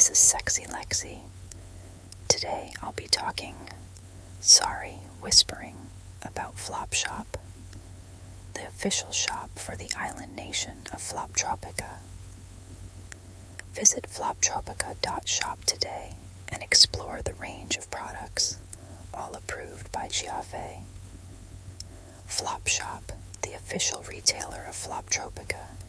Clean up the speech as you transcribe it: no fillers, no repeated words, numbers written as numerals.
this is Sexy Lexi. Today I'll be whispering about Flopshop, the official shop for the island nation of Floptropica. Visit floptropica.shop today and explore the range of products, all approved by Giave. Flopshop, the official retailer of Floptropica,